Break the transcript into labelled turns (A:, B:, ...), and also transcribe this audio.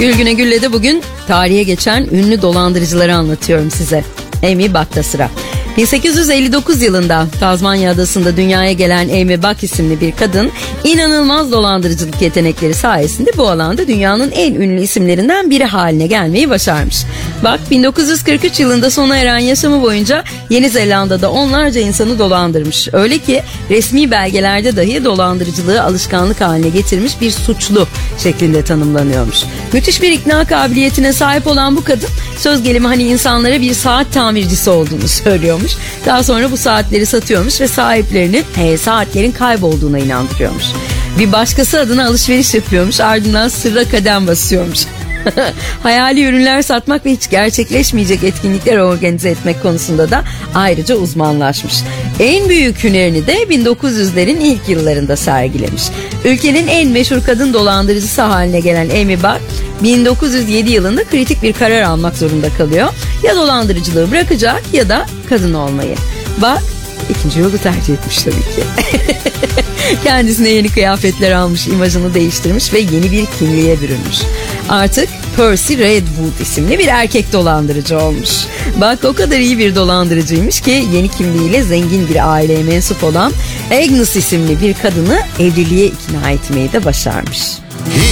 A: Gül Güne Gül'le de bugün tarihe geçen ünlü dolandırıcıları anlatıyorum size. Amy Buck'ta sıra. 1859 yılında Tazmanya adasında dünyaya gelen Amy Buck isimli bir kadın inanılmaz dolandırıcılık yetenekleri sayesinde bu alanda dünyanın en ünlü isimlerinden biri haline gelmeyi başarmış. Buck 1943 yılında sona eren yaşamı boyunca Yeni Zelanda'da onlarca insanı dolandırmış. Öyle ki resmi belgelerde dahi dolandırıcılığı alışkanlık haline getirmiş bir suçlu şeklinde tanımlanıyormuş. Müthiş bir ikna kabiliyetine sahip olan bu kadın söz gelimi insanlara bir saat tamircisi olduğunu söylüyormuş. Daha sonra bu saatleri satıyormuş ve sahiplerini saatlerin kaybolduğuna inandırıyormuş. Bir başkası adına alışveriş yapıyormuş, ardından sırra kadem basıyormuş. Hayali ürünler satmak ve hiç gerçekleşmeyecek etkinlikler organize etmek konusunda da ayrıca uzmanlaşmış. En büyük hünerini de 1900'lerin ilk yıllarında sergilemiş. Ülkenin en meşhur kadın dolandırıcısı haline gelen Amy Buck 1907 yılında kritik bir karar almak zorunda kalıyor. Ya dolandırıcılığı bırakacak ya da kadın olmayı. Buck ikinci yolu tercih etmiş tabii ki. Kendisine yeni kıyafetler almış, imajını değiştirmiş ve yeni bir kimliğe bürünmüş. Artık Percy Redwood isimli bir erkek dolandırıcı olmuş. Bak o kadar iyi bir dolandırıcıymış ki yeni kimliğiyle zengin bir aileye mensup olan Agnes isimli bir kadını evliliğe ikna etmeyi de başarmış.